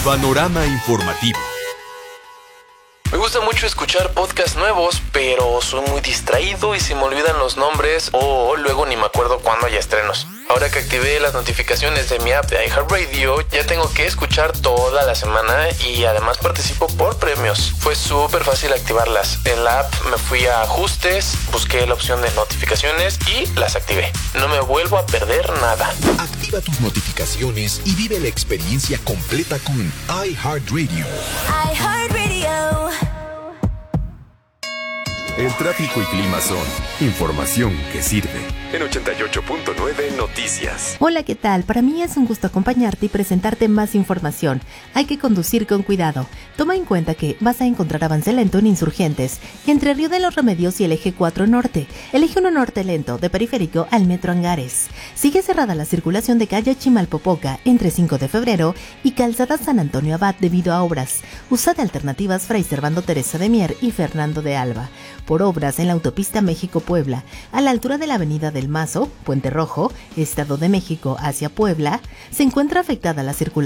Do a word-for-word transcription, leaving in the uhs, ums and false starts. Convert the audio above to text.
Panorama informativo. Me gusta mucho escuchar podcasts nuevos, pero soy muy distraído y se me olvidan los nombres o luego ni me acuerdo cuándo hay estrenos. Ahora que activé las notificaciones de mi app de iHeartRadio, ya tengo que escuchar toda la semana y además participo por premios. Fue súper fácil activarlas. En la app me fui a ajustes, busqué la opción de notificaciones y las activé. No me vuelvo a perder nada. Activa tus notificaciones y vive la experiencia completa con iHeartRadio. iHeartRadio. El tráfico y clima son información que sirve. En ochenta y ocho punto nueve Noticias. Hola, ¿qué tal? Para mí es un gusto acompañarte y presentarte más información. Hay que conducir con cuidado. Toma en cuenta que vas a encontrar avance lento en Insurgentes, entre Río de los Remedios y el eje cuatro Norte. El eje uno Norte lento, de Periférico al Metro Angares. Sigue cerrada la circulación de calle Chimalpopoca entre cinco de febrero y Calzada San Antonio Abad debido a obras. Usa de alternativas Fray Servando Teresa de Mier y Fernando de Alba. Por obras en la autopista México-Puebla, a la altura de la avenida del Mazo, Puente Rojo, Estado de México hacia Puebla, se encuentra afectada la circulación